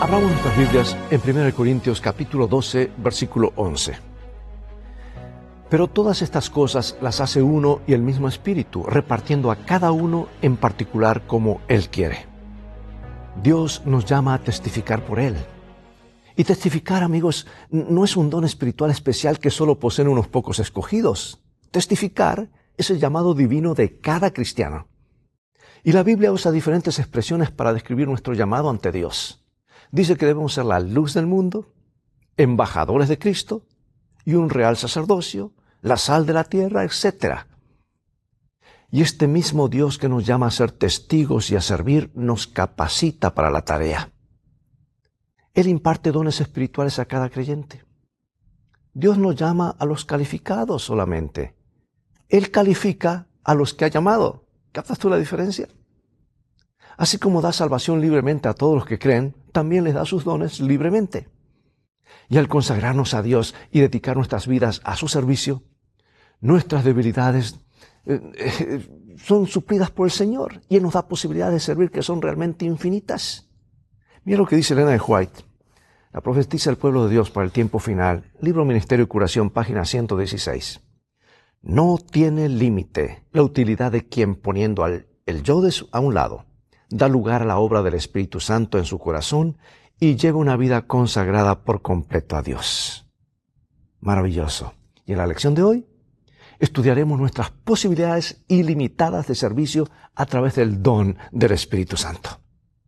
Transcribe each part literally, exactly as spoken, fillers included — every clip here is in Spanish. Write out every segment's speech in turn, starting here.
Abramos nuestras Biblias en primera Corintios capítulo doce, versículo once. Pero todas estas cosas las hace uno y el mismo Espíritu, repartiendo a cada uno en particular como Él quiere. Dios nos llama a testificar por Él. Y testificar, amigos, no es un don espiritual especial que solo poseen unos pocos escogidos. Testificar es el llamado divino de cada cristiano. Y la Biblia usa diferentes expresiones para describir nuestro llamado ante Dios. Dice que debemos ser la luz del mundo, embajadores de Cristo y un real sacerdocio, la sal de la tierra, etcétera. Y este mismo Dios que nos llama a ser testigos y a servir nos capacita para la tarea. Él imparte dones espirituales a cada creyente. Dios no llama a los calificados solamente. Él califica a los que ha llamado. ¿Captas tú la diferencia? Así como da salvación libremente a todos los que creen, también les da sus dones libremente. Y al consagrarnos a Dios y dedicar nuestras vidas a su servicio, nuestras debilidades eh, eh, son suplidas por el Señor y Él nos da posibilidades de servir que son realmente infinitas. Mira lo que dice Elena de White, la profetisa del pueblo de Dios para el tiempo final, libro Ministerio y Curación, página ciento dieciséis. No tiene límite la utilidad de quien, poniendo al, el yo de su, a un lado, da lugar a la obra del Espíritu Santo en su corazón y lleva una vida consagrada por completo a Dios. Maravilloso. Y en la lección de hoy estudiaremos nuestras posibilidades ilimitadas de servicio a través del don del Espíritu Santo.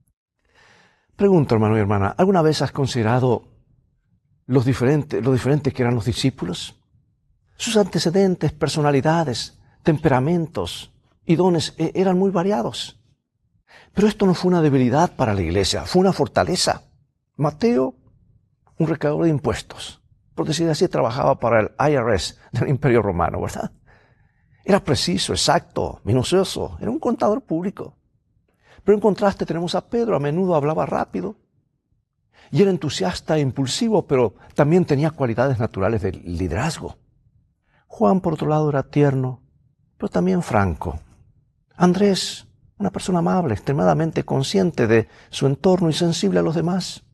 Pregunto, hermano y hermana, ¿alguna vez has considerado los diferentes, lo diferentes que eran los discípulos? Sus antecedentes, personalidades, temperamentos y dones eran muy variados. Pero esto no fue una debilidad para la iglesia, fue una fortaleza. Mateo, un recaudador de impuestos, por decir así, trabajaba para el I R S del Imperio Romano, ¿verdad? Era preciso, exacto, minucioso, era un contador público. Pero en contraste tenemos a Pedro, a menudo hablaba rápido, y era entusiasta e impulsivo, pero también tenía cualidades naturales de liderazgo. Juan, por otro lado, era tierno, pero también franco. Andrés, una persona amable, extremadamente consciente de su entorno y sensible a los demás.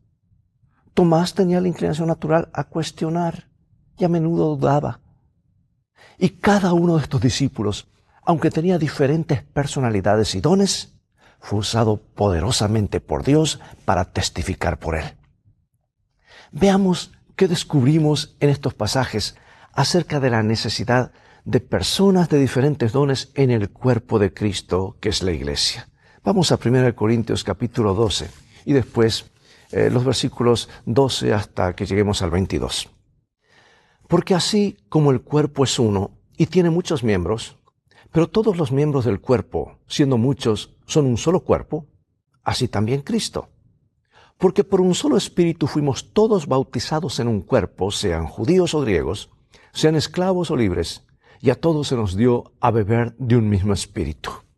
Tomás tenía la inclinación natural a cuestionar y a menudo dudaba. Y cada uno de estos discípulos, aunque tenía diferentes personalidades y dones, fue usado poderosamente por Dios para testificar por Él. Veamos qué descubrimos en estos pasajes acerca de la necesidad de personas de diferentes dones en el cuerpo de Cristo, que es la iglesia. Vamos a primera Corintios capítulo doce y después eh, los versículos doce hasta que lleguemos al veintidós. Porque así como el cuerpo es uno y tiene muchos miembros, pero todos los miembros del cuerpo, siendo muchos, son un solo cuerpo, así también Cristo. Porque por un solo espíritu fuimos todos bautizados en un cuerpo, sean judíos o griegos, sean esclavos o libres, y a todos se nos dio a beber de un mismo espíritu.